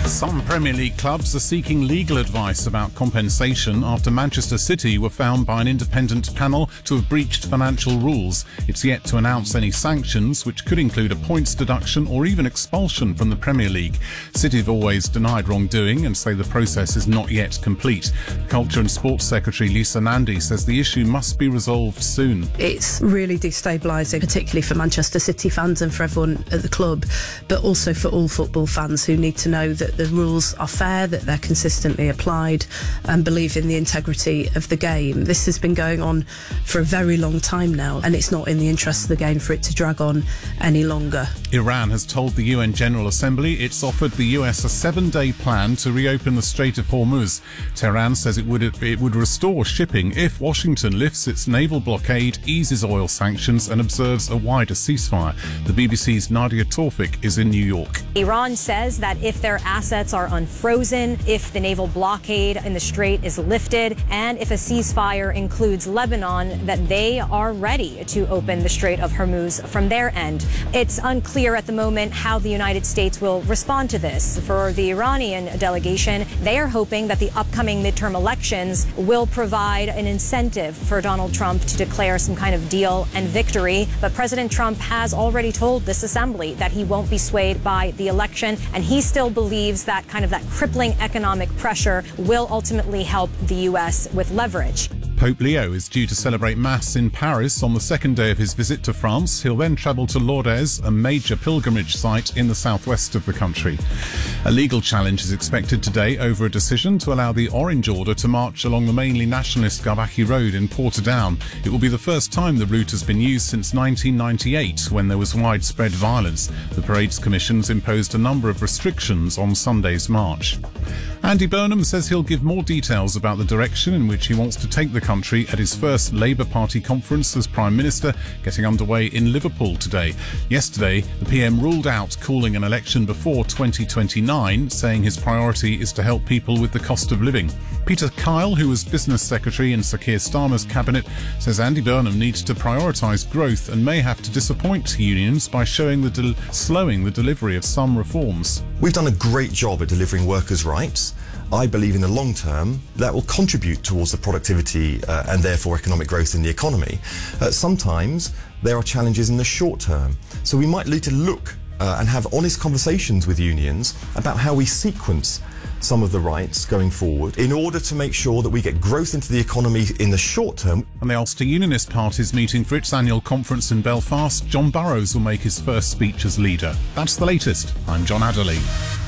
Some Premier League clubs are seeking legal advice about compensation after Manchester City were found by an independent panel to have breached financial rules. It's yet to announce any sanctions, which could include a points deduction or even expulsion from the Premier League. City have always denied wrongdoing and say the process is not yet complete. Culture and Sports Secretary Lisa Nandy says the issue must be resolved soon. It's really destabilising, particularly for Manchester City fans and for everyone at the club, but also for all football fans who need to know that the rules are fair, that they're consistently applied, and believe in the integrity of the game. This has been going on for a very long time now, and it's not in the interest of the game for it to drag on any longer. Iran has told the UN General Assembly it's offered the US a 7-day plan to reopen the Strait of Hormuz. Tehran says it would restore shipping if Washington lifts its naval blockade, eases oil sanctions and observes a wider ceasefire. The BBC's Nadia Tawfik is in New York. Iran says that if their assets are unfrozen, if the naval blockade in the strait is lifted, and if a ceasefire includes Lebanon, that they are ready to open the Strait of Hormuz from their end. It's unclear at the moment how the United States will respond to this. For the Iranian delegation, they are hoping that the upcoming midterm elections will provide an incentive for Donald Trump to declare some kind of deal and victory. But President Trump has already told this assembly that he won't be swayed by the election, and he still believes that that crippling economic pressure will ultimately help the U.S. with leverage. Pope Leo is due to celebrate Mass in Paris on the second day of his visit to France. He'll then travel to Lourdes, a major pilgrimage site in the southwest of the country. A legal challenge is expected today over a decision to allow the Orange Order to march along the mainly nationalist Garbaki Road in Portadown. It will be the first time the route has been used since 1998, when there was widespread violence. The Parades Commission's imposed a number of restrictions on Sunday's march. Andy Burnham says he'll give more details about the direction in which he wants to take the country at his first Labour Party conference as Prime Minister, getting underway in Liverpool today. Yesterday, the PM ruled out calling an election before 2029, saying his priority is to help people with the cost of living. Peter Kyle, who was Business Secretary in Sir Keir Starmer's cabinet, says Andy Burnham needs to prioritise growth and may have to disappoint unions by slowing the delivery of some reforms. We've done a great job at delivering workers' rights. I believe in the long term that will contribute towards the productivity and therefore economic growth in the economy. Sometimes there are challenges in the short term, so we might need to look and have honest conversations with unions about how we sequence some of the rights going forward in order to make sure that we get growth into the economy in the short term. And the Ulster Unionist Party's meeting for its annual conference in Belfast. John Burrows will make his first speech as leader. That's the latest. I'm John Adderley.